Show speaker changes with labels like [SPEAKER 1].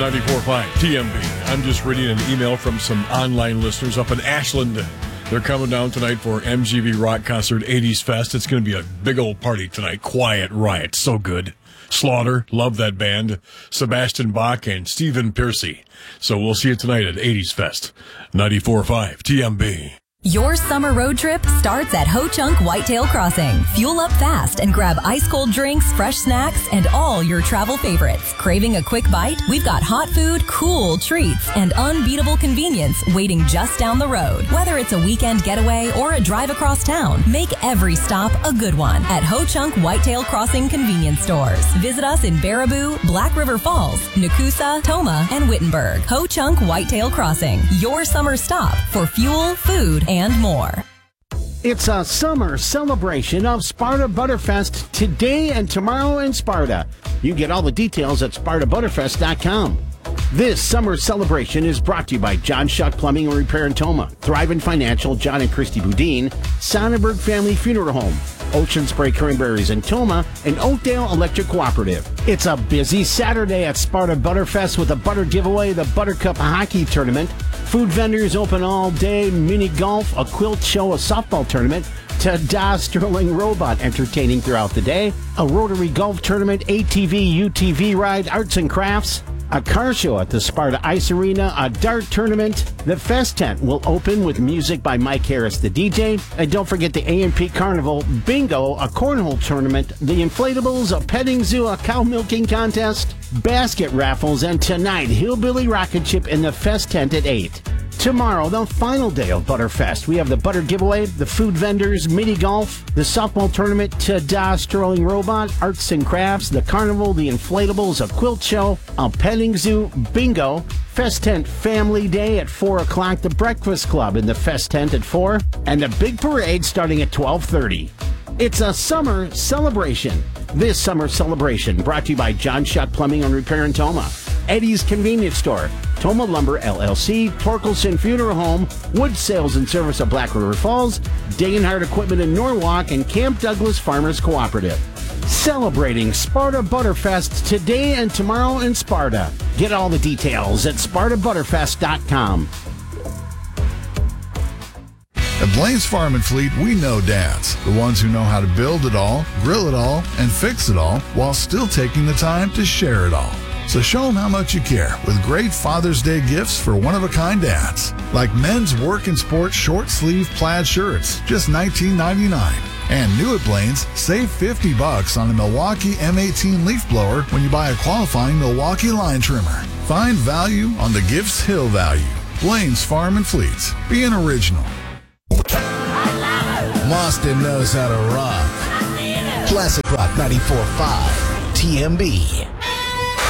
[SPEAKER 1] 94.5 TMB. I'm just reading an email from some online listeners up in Ashland. They're coming down tonight for MGB Rock Concert 80s Fest. It's going to be a big old party tonight. Quiet Riot. So good. Slaughter. Love that band. Sebastian Bach and Stephen Piercy. So we'll see you tonight at 80s Fest. 94.5 TMB.
[SPEAKER 2] Your summer road trip starts at Ho Chunk Whitetail Crossing. Fuel up fast and grab ice-cold drinks, fresh snacks, and all your travel favorites. Craving a quick bite? We've got hot food, cool treats, and unbeatable convenience waiting just down the road. Whether it's a weekend getaway or a drive across town, make every stop a good one at Ho Chunk Whitetail Crossing convenience stores. Visit us in Baraboo, Black River Falls, Nakusa, Toma, and Wittenberg. Ho Chunk Whitetail Crossing, your summer stop for fuel, food, and more.
[SPEAKER 3] It's a summer celebration of Sparta Butterfest today and tomorrow in Sparta. You get all the details at SpartaButterfest.com. This summer celebration is brought to you by John Shuck Plumbing and Repair in Toma, Thrivent Financial, John and Christy Boudin, Sonnenberg Family Funeral Home, Ocean Spray Cranberries in Toma, and Oakdale Electric Cooperative. It's a busy Saturday at Sparta Butterfest with a butter giveaway, the Buttercup Hockey Tournament, food vendors open all day, mini golf, a quilt show, a softball tournament, Ta-da Sterling Robot entertaining throughout the day, a Rotary Golf Tournament, ATV, UTV ride, arts and crafts, a car show at the Sparta Ice Arena, a dart tournament. The Fest tent will open with music by Mike Harris, the DJ. And don't forget the A&P Carnival, bingo, a cornhole tournament, the inflatables, a petting zoo, a cow milking contest, basket raffles, and tonight, Hillbilly Rocket Ship in the Fest tent at 8. Tomorrow, the final day of Butterfest, we have the butter giveaway, the food vendors, mini golf, the softball tournament, Ta-da Sterling Robot, arts and crafts, the carnival, the inflatables, a quilt show, a petting zoo, bingo, Fest tent family day at 4 o'clock, the breakfast club in the Fest tent at 4, and the big parade starting at 12:30. It's a summer celebration. This summer celebration brought to you by John Shuck Plumbing and Repair in Toma, Eddie's Convenience Store, Toma Lumber LLC, Torkelson Funeral Home, Wood Sales and Service of Black River Falls, Degenhardt Equipment in Norwalk, and Camp Douglas Farmers Cooperative. Celebrating Sparta Butterfest today and tomorrow in Sparta. Get all the details at SpartaButterfest.com.
[SPEAKER 4] At Blaine's Farm and Fleet, we know dads, the ones who know how to build it all, grill it all, and fix it all while still taking the time to share it all. So show them how much you care with great Father's Day gifts for one-of-a-kind dads, like men's work and sport short-sleeve plaid shirts, just $19.99. And new at Blaine's, save $50 on a Milwaukee M18 leaf blower when you buy a qualifying Milwaukee line trimmer. Find value on the Gifts Hill value. Blaine's Farm and Fleet. Be an original.
[SPEAKER 5] Marston knows how to rock. Classic Rock 94.5 TMB.